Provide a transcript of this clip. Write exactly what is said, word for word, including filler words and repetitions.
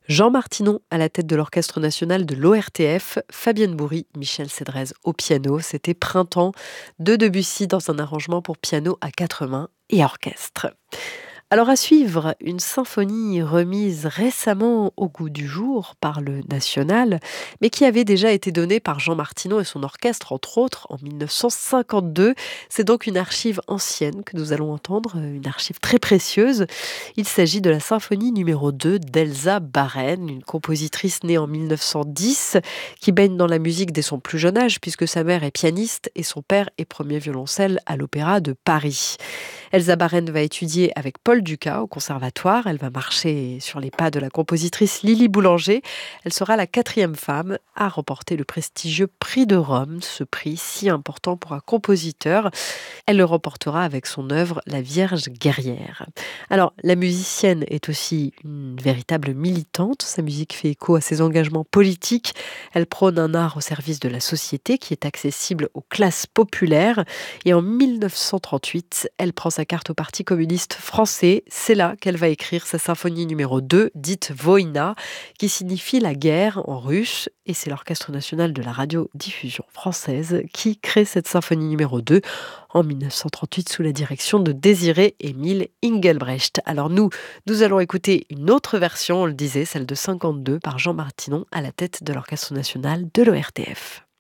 Jean Martinon à la tête de l'Orchestre national de l'O R T F, Fabienne Bourri, Michel Cédrez au piano. C'était Printemps de Debussy dans un arrangement pour piano à quatre mains et orchestre. Alors à suivre, une symphonie remise récemment au goût du jour par le National, mais qui avait déjà été donnée par Jean Martinon et son orchestre, entre autres, en mille neuf cent cinquante-deux. C'est donc une archive ancienne que nous allons entendre, une archive très précieuse. Il s'agit de la symphonie numéro deux d'Elsa Baren, une compositrice née en mille neuf cent dix, qui baigne dans la musique dès son plus jeune âge, puisque sa mère est pianiste et son père est premier violoncelle à l'Opéra de Paris. Elsa Baren va étudier avec Paul Dukas au conservatoire. Elle va marcher sur les pas de la compositrice Lily Boulanger. Elle sera la quatrième femme à remporter le prestigieux prix de Rome, ce prix si important pour un compositeur. Elle le remportera avec son œuvre La Vierge guerrière. Alors, la musicienne est aussi une véritable militante. Sa musique fait écho à ses engagements politiques. Elle prône un art au service de la société qui est accessible aux classes populaires. Et en mille neuf cent trente-huit, elle prend sa carte au Parti communiste français. C'est là qu'elle va écrire sa symphonie numéro deux, dite Voïna, qui signifie la guerre en russe. Et c'est l'Orchestre national de la radiodiffusion française qui crée cette symphonie numéro deux en mille neuf cent trente-huit sous la direction de Désiré Émile Engelbrecht. Alors nous, nous allons écouter une autre version, on le disait, celle de cinquante-deux par Jean Martinon à la tête de l'Orchestre national de l'O R T F.